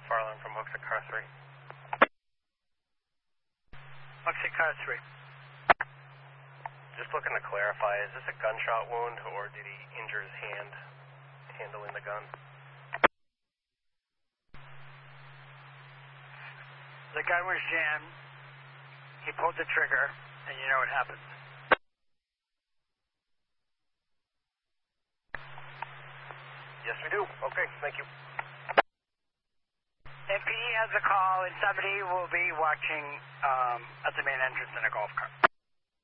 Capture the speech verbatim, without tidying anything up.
Fire alarm from Hooksett Car three. Hooksett Car three. Just looking to clarify, is this a gunshot wound or did he injure his hand handling the gun? The gun was jammed. He pulled the trigger, and you know what happens. Yes, we do. Okay, thank you. M P D has a call, and somebody will be watching um, at the main entrance in a golf cart.